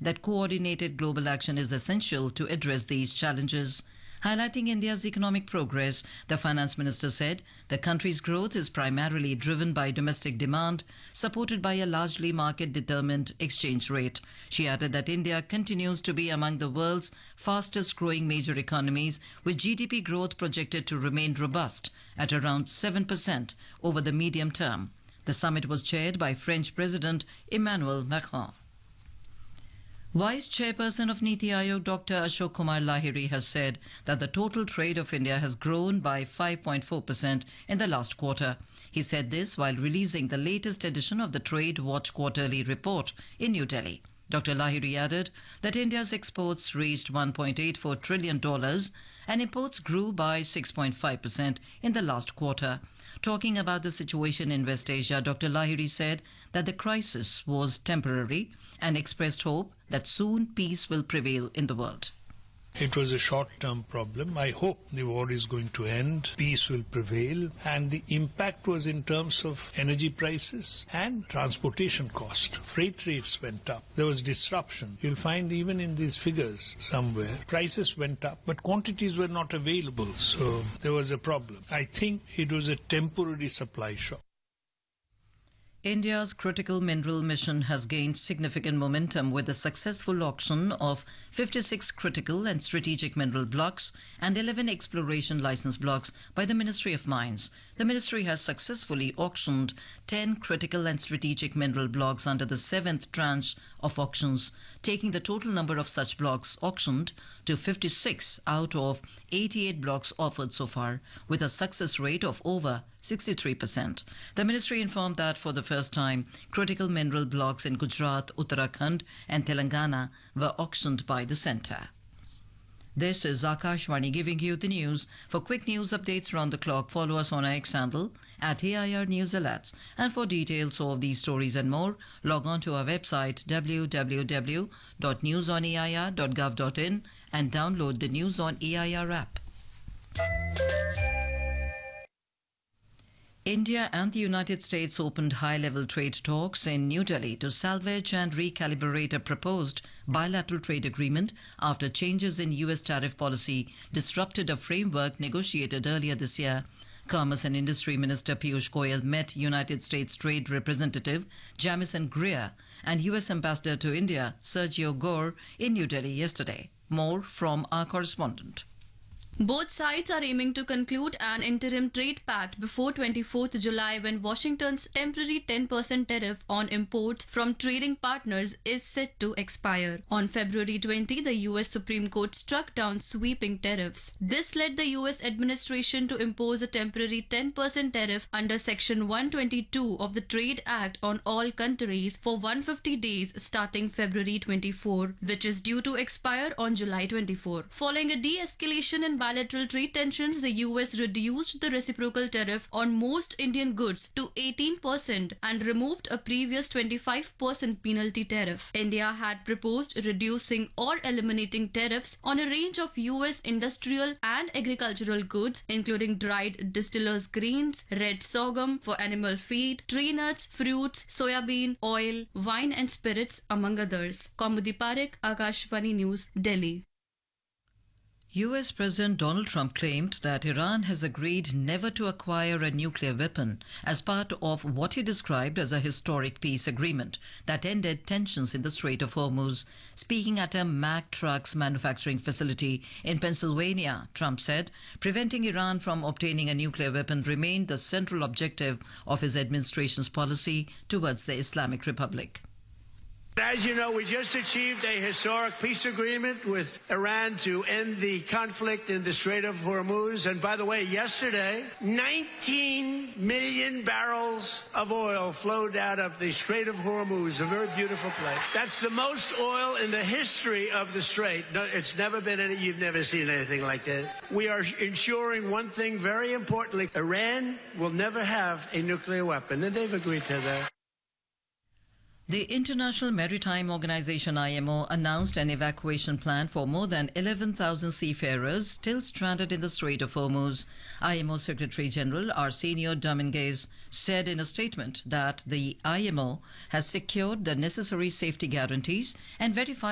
that coordinated global action is essential to address these challenges. Highlighting India's economic progress, the finance minister said the country's growth is primarily driven by domestic demand, supported by a largely market-determined exchange rate. She added that India continues to be among the world's fastest-growing major economies, with GDP growth projected to remain robust at around 7% over the medium term. The summit was chaired by French President Emmanuel Macron. Vice Chairperson of Niti Aayog Dr. Ashok Kumar Lahiri has said that the total trade of India has grown by 5.4% in the last quarter. He said this while releasing the latest edition of the Trade Watch Quarterly Report in New Delhi. Dr. Lahiri added that India's exports reached $1.84 trillion and imports grew by 6.5% in the last quarter. Talking about the situation in West Asia, Dr. Lahiri said that the crisis was temporary and expressed hope that soon peace will prevail in the world. It was a short-term problem. I hope the war is going to end, peace will prevail, and the impact was in terms of energy prices and transportation cost. Freight rates went up. There was disruption. You'll find even in these figures somewhere, prices went up, but quantities were not available, so there was a problem. I think it was a temporary supply shock. India's critical mineral mission has gained significant momentum with the successful auction of 56 critical and strategic mineral blocks and 11 exploration license blocks by the Ministry of Mines. The ministry has successfully auctioned 10 critical and strategic mineral blocks under the 7th tranche of auctions, taking the total number of such blocks auctioned to 56 out of 88 blocks offered so far, with a success rate of over 63%. The ministry informed that for the first time, critical mineral blocks in Gujarat, Uttarakhand and Telangana were auctioned by the centre. This is Akashvani giving you the news. For quick news updates around the clock, follow us on our X handle at AIR News Alerts. And for details of these stories and more, log on to our website www.newsonair.gov.in and download the News on AIR app. India and the United States opened high-level trade talks in New Delhi to salvage and recalibrate a proposed bilateral trade agreement after changes in U.S. tariff policy disrupted a framework negotiated earlier this year. Commerce and Industry Minister Piyush Goyal met United States Trade Representative Jamison Greer and U.S. Ambassador to India Sergio Gore in New Delhi yesterday. More from our correspondent. Both sides are aiming to conclude an interim trade pact before 24th July when Washington's temporary 10% tariff on imports from trading partners is set to expire. On February 20, the US Supreme Court struck down sweeping tariffs. This led the US administration to impose a temporary 10% tariff under Section 122 of the Trade Act on all countries for 150 days starting February 24, which is due to expire on July 24. Following a de-escalation in bilateral trade tensions, the US reduced the reciprocal tariff on most Indian goods to 18% and removed a previous 25% penalty tariff. India had proposed reducing or eliminating tariffs on a range of US industrial and agricultural goods, including dried distillers' grains, red sorghum for animal feed, tree nuts, fruits, soybean, oil, wine and spirits, among others. Kaumudi Parekh, Akashvani News, Delhi. US President Donald Trump claimed that Iran has agreed never to acquire a nuclear weapon as part of what he described as a historic peace agreement that ended tensions in the Strait of Hormuz. Speaking at a Mack Trucks manufacturing facility in Pennsylvania, Trump said preventing Iran from obtaining a nuclear weapon remained the central objective of his administration's policy towards the Islamic Republic. As you know, we just achieved a historic peace agreement with Iran to end the conflict in the Strait of Hormuz. And by the way, yesterday, 19 million barrels of oil flowed out of the Strait of Hormuz, a very beautiful place. That's the most oil in the history of the Strait. No, it's never been any, you've never seen anything like that. We are ensuring one thing very importantly, Iran will never have a nuclear weapon, and they've agreed to that. The International Maritime Organization IMO announced an evacuation plan for more than 11,000 seafarers still stranded in the Strait of Hormuz. IMO Secretary General Arsenio Dominguez said in a statement that the IMO has secured the necessary safety guarantees and verified